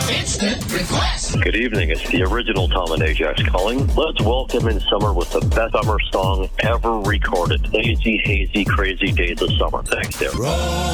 Instant request. Good evening. It's the original Tom and Ajax calling. Let's welcome in summer with the best summer song ever recorded. Lazy, hazy, crazy days of summer. Thanks, dear. Roll